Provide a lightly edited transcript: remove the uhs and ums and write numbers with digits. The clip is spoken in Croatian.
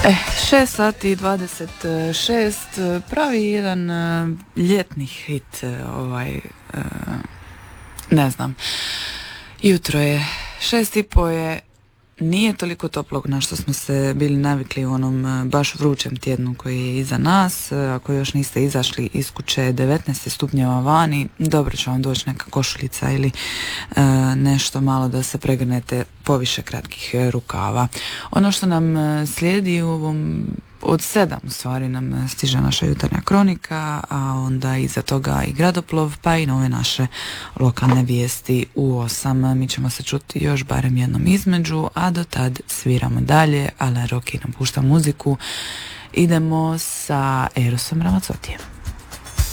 6 sati i 26, pravi jedan ljetni hit, ne znam, jutro je 6:30 je, nije toliko toplog na što smo se bili navikli u onom baš vrućem tjednu koji je iza nas. Ako još niste izašli iz kuće, 19 stupnjeva vani, dobro će vam doći neka košuljica ili nešto malo da se pregrnete poviše kratkih rukava. Ono što nam slijedi u ovom od 7 u stvari nam stiže naša jutarnja kronika, a onda iza toga i Gradoplov, pa i nove naše lokalne vijesti u 8. Mi ćemo se čuti još barem jednom između, a do tad sviramo dalje, ale Roki nam pušta muziku. Idemo sa Erosom Ramazzotijem.